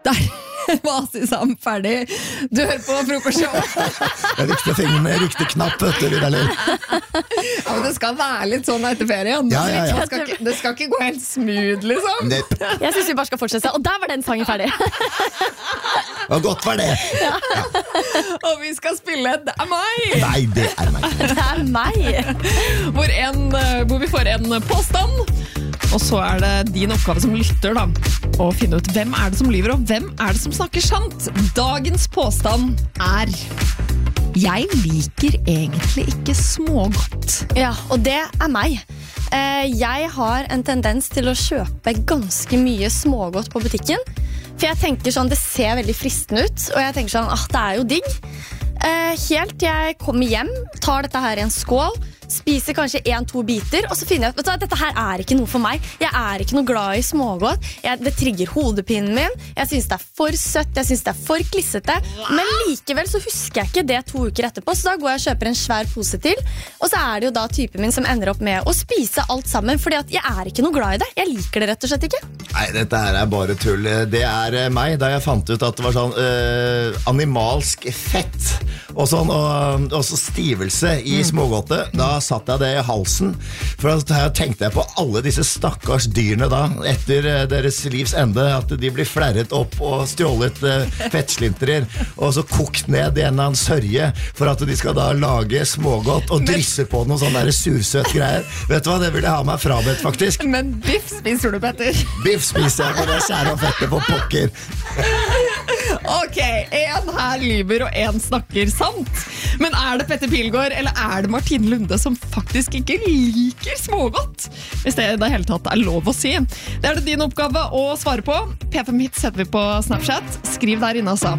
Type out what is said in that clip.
Der var Sisam ferdig. Du hører på Frokostshow. Jeg riktig fingeren med riktig knapp, vet du, Vidar Lill. Ja, men det skal være litt sånn etter ferien. Ja. Det skal ikke gå helt smooth, liksom. Jeg synes vi bare skal fortsette, og der var den sangen ferdig. Og godt var det. Ja. Og vi skal spille Det er meg. Nei, det er meg. Det er meg. Hvor vi får en påstand. Og så er det din oppgave som lytter da, å finne ut hvem er det som lyver, og hvem er det som snakker sant. Dagens påstand er: jeg liker egentlig ikke smågodt. Ja, og det er meg. Jeg har en tendens til å kjøpe ganske mye smågodt på butikken. For jeg tenker sånn, det ser veldig fristende ut, og jeg tenker sånn, det er jo digg. Helt jeg kommer hjem, tar dette her i en skål, spiser kanskje 1-2 biter, og så finner jeg ut at dette her er ikke noe for meg. Jeg er ikke noe glad i smågodt. Det trigger hodepinen min. Jeg synes det er for søtt, jeg synes det er for klissete. Men likevel så husker jeg ikke det 2 uker etterpå, så da går jeg og kjøper en svær pose til. Og så er det jo da typen min som ender opp med å spise alt sammen, fordi at jeg er ikke noe glad i det. Jeg liker det rett og slett ikke. Nei, dette her er bare tull. Det er meg, da jeg fant ut at det var sånn animalsk fett og sånn, og så stivelse i smågodtet. Da satt jeg det i halsen, for da tenkte jeg på alle disse stakkars dyrene da, etter deres livs ende, at de blir flerret opp og stjålet fettslinterer, og så kokt ned i en eller annen sørge, for at de skal da lage smågodt og drysse på noen sånne der sursøt greier. Vet du hva, det vil jeg ha meg frabedt faktisk. Men biff spiser du, Petter. Biff spiser jeg, for det skjærer og fette på pokker. Ok, en her lyver og en snakker sant. Men er det Petter Pilgaard eller er det Martine Lunde som faktisk ikke liker smågodt? Hvis det i det hele tatt er lov å si. Det er det din oppgave å svare på. P5 Hits setter vi på Snapchat. Skriv der inne altså.